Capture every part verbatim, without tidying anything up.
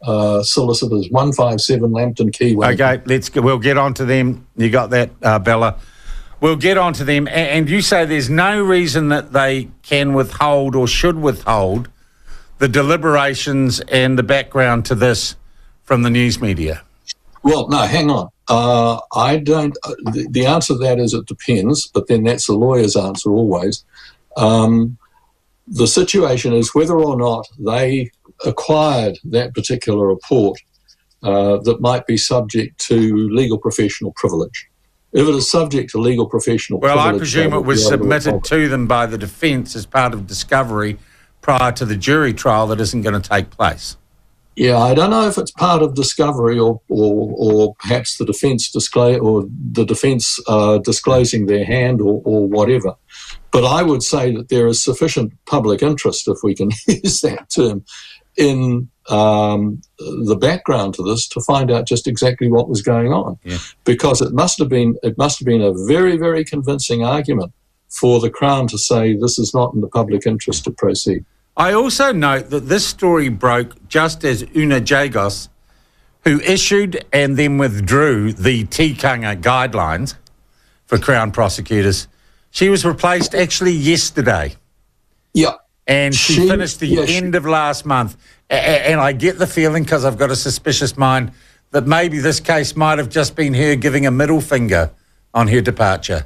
uh, solicitors, one five seven Lambton Quay. Okay, let's go. We'll get on to them. You got that, uh, Bella? We'll get on to them. And, and you say there's no reason that they can withhold or should withhold the deliberations and the background to this from the news media. Well, no, hang on. Uh, I don't. Uh, the, the answer to that is it depends, but then that's the lawyer's answer always. Um, the situation is whether or not they acquired that particular report uh, that might be subject to legal professional privilege. If it is subject to legal professional well, privilege... Well, I presume it was submitted to them by the defence as part of discovery prior to the jury trial that isn't going to take place. Yeah, I don't know if it's part of discovery or or, or perhaps the defence disclose or the defence uh, disclosing their hand or, or whatever. But I would say that there is sufficient public interest, if we can use that term, in um, the background to this to find out just exactly what was going on, yeah. because it must have been it must have been a very very convincing argument for the Crown to say this is not in the public interest to proceed. I also note that this story broke just as Una Jagos, who issued and then withdrew the tikanga guidelines for Crown prosecutors, she was replaced actually yesterday. Yeah. And she, she finished the yeah, end she, of last month. A- and I get the feeling, because I've got a suspicious mind, that maybe this case might have just been her giving a middle finger on her departure.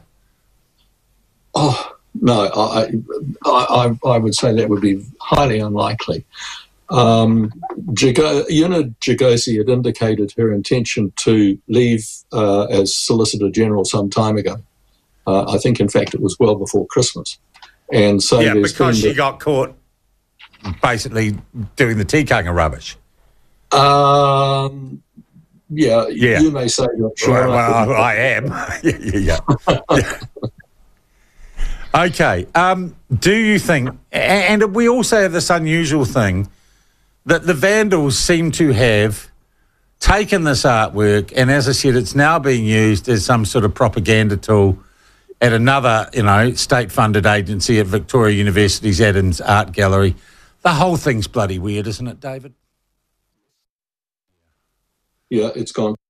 Oh, no, I, I, I would say that would be highly unlikely. Um, Jago, Una Jagosi had indicated her intention to leave uh, as Solicitor General some time ago. Uh, I think, in fact, it was well before Christmas. And so yeah, because she the, got caught basically doing the tikanga rubbish. Um, yeah, yeah, you may say you're sure. Well, well I, I am. yeah, yeah. yeah. Okay. Um, do you think, and we also have this unusual thing, that the vandals seem to have taken this artwork, and as I said, it's now being used as some sort of propaganda tool at another, you know, state-funded agency at Victoria University's Adams Art Gallery. The whole thing's bloody weird, isn't it, David? Yeah, it's gone.